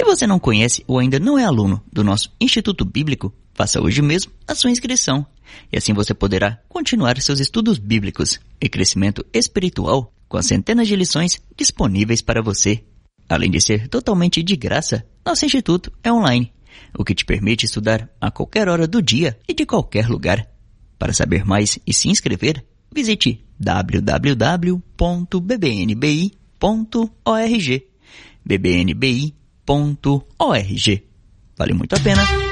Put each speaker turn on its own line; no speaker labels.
Se você não conhece ou ainda não é aluno do nosso Instituto Bíblico, faça hoje mesmo a sua inscrição. E assim você poderá continuar seus estudos bíblicos e crescimento espiritual com as centenas de lições disponíveis para você. Além de ser totalmente de graça, nosso instituto é online, o que te permite estudar a qualquer hora do dia e de qualquer lugar. Para saber mais e se inscrever, visite www.bbnbi.org. bbnbi.org. Vale muito a pena.